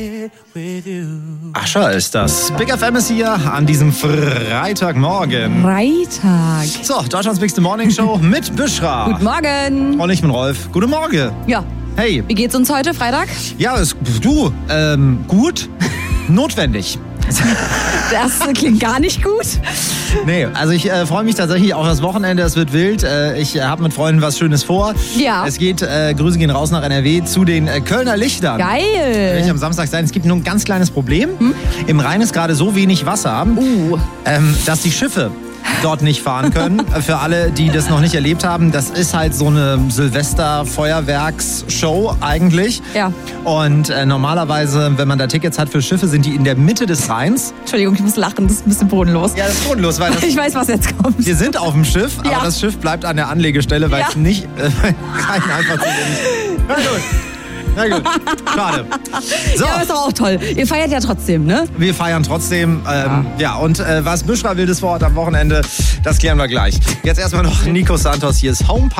Ascher ist das. Big FM ist hier an diesem Freitagmorgen. Freitag. So, Deutschlands Bigste Morning Show mit Büşra. Guten Morgen. Und ich bin Rolf. Guten Morgen. Ja. Hey. Wie geht's uns heute, Freitag? Ja, gut. Notwendig. Das klingt gar nicht gut. Nee, also ich freue mich tatsächlich auf das Wochenende. Es wird wild. Ich habe mit Freunden was Schönes vor. Ja. Es geht, Grüße gehen raus nach NRW zu den Kölner Lichtern. Geil. Werde ich am Samstag sein. Es gibt nur ein ganz kleines Problem. Im Rhein ist gerade so wenig Wasser, dass die Schiffe dort nicht fahren können. Für alle, die das noch nicht erlebt haben, das ist halt so eine Silvester-Feuerwerksshow eigentlich. Ja. Und normalerweise, wenn man da Tickets hat für Schiffe, sind die in der Mitte des Rheins. Entschuldigung, ich muss lachen, das ist ein bisschen bodenlos. Ja, das ist bodenlos, weil Ich weiß, was jetzt kommt. wir sind auf dem Schiff, aber Ja. das Schiff bleibt an der Anlegestelle, weil es nicht rein einfach zu wenig. Na gut, schade. So, Ja, aber ist doch auch toll. Ihr feiert ja trotzdem, ne? wir feiern trotzdem. Und was Büşra Wildes vorhat am Wochenende, das klären wir gleich. Jetzt erstmal noch Nico Santos, hier ist Home Party.